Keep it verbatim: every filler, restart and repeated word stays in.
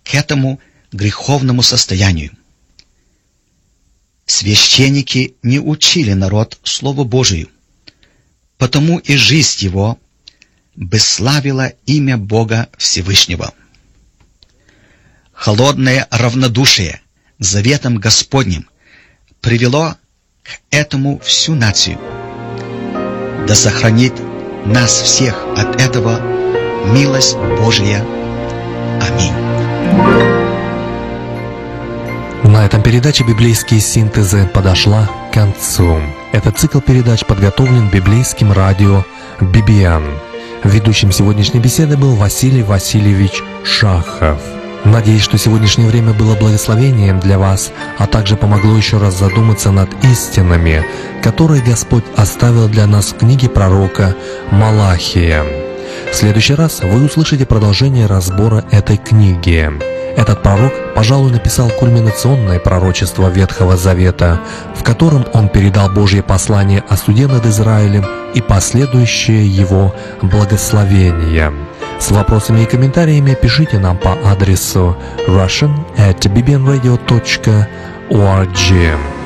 к этому греховному состоянию. Священники не учили народ Слову Божию, потому и жизнь его бесславила имя Бога Всевышнего. Холодное равнодушие к заветам Господним привело к этому всю нацию. Да сохранит нас всех от этого милость Божия. Аминь. На этом передача «Библейские синтезы» подошла к концу. Этот цикл передач подготовлен библейским радио би би эн. Ведущим сегодняшней беседы был Василий Васильевич Шахов. Надеюсь, что сегодняшнее время было благословением для вас, а также помогло еще раз задуматься над истинами, которые Господь оставил для нас в книге пророка Малахия. В следующий раз вы услышите продолжение разбора этой книги. Этот пророк, пожалуй, написал кульминационное пророчество Ветхого Завета, в котором он передал Божье послание о суде над Израилем и последующее его благословение. С вопросами и комментариями пишите нам по адресу russian at b b n radio dot org.